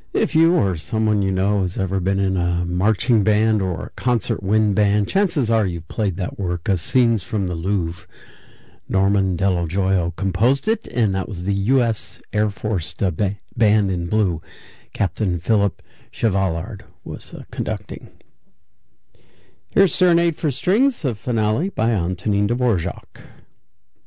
If you or someone you know has ever been in a marching band or a concert wind band, chances are you've played that work as Scenes from the Louvre. Norman Dello Joio composed it, and that was the U.S. Air Force Band in Blue. Captain Philip Chevallard was conducting. Here's Serenade for Strings, a finale by Antonin Dvorak.